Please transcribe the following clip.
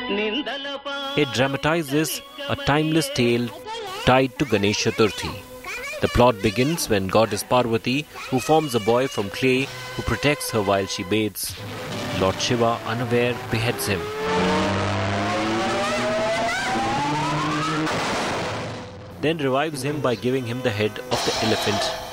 It dramatizes a timeless tale tied to Ganesh Chaturthi. The plot begins when goddess Parvati, who forms a boy from clay who protects her while she bathes. Lord Shiva, unaware, beheads him. Then revives him by giving him the head of the elephant